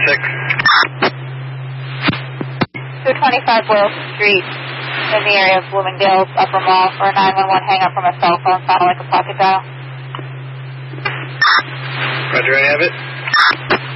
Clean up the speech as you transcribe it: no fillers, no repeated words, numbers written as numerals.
225 Boylston Street in the area of Bloomingdale's Upper Mall for a 911 hang-up from a cell phone, sounded like a pocket dial. Roger, I have it.